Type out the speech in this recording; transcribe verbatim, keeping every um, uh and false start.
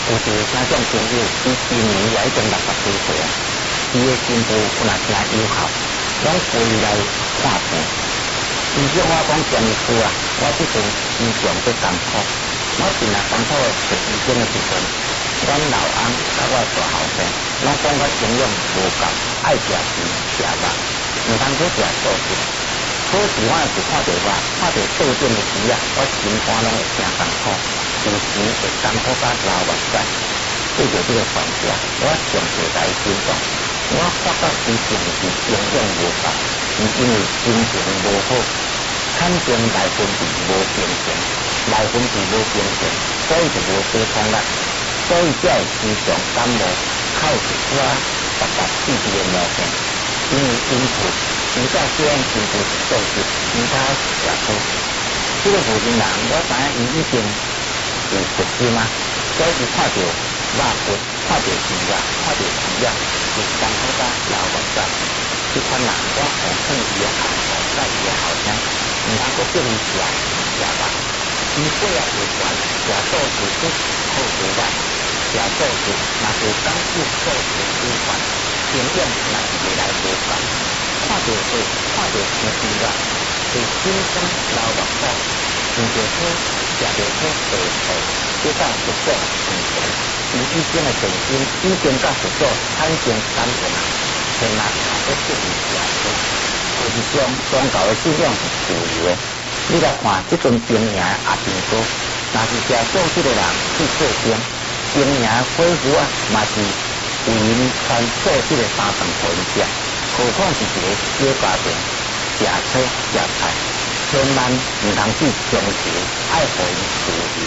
有一个听众朋友，伊今年也已经六十几岁啊，伊的心部有若真有效，拢归来看病。伊叫我讲建议句啊，我即阵非常的艰苦，我真啊艰苦找医生的时阵，阮老翁甲我大后生，拢讲我营养无够，爱食鱼食肉，毋通去食素食。可是我是看到我，看到倒转的鱼啊，我心肝拢会真艰苦，有时会艰苦甲流目屎。对着这个专家，我上侪来尊重。我发觉伊平时营养无够，是因为心情无好，产生内分泌无平衡，内分泌无平衡，所以就无抵抗力，所以才会时常感冒，口一出啊，白白刺刺的毛病。因为因此，伊在虽然心部是素质，其他食素。这个附近人，我知影伊已经是食心啊，所以伊看到肉骨，看到鱼啊，看到鱼啊，是艰苦甲流目屎。这款人，我奉劝伊的后代，甲伊的后生，毋通搁叫伊食食肉。伊过啊有权食素食去好食肉，食素食若是讲究素食规范，营养若是未来无够。看到水，看到鱼肉，是心生流目屎，闻到好，食到好，白好，这到佛祖面前。伊以前的诚心已经甲佛祖产生感应啊，千万莫搁叫伊食素。就是讲宗教的信仰是自由的。你来看这阵兵营的阿平哥，若是食素食的人去做兵，兵营恢复啊，嘛是为因传素食的三顿互因食。何况是一个小家庭，食菜食菜，千万毋通去强求，爱互因自由。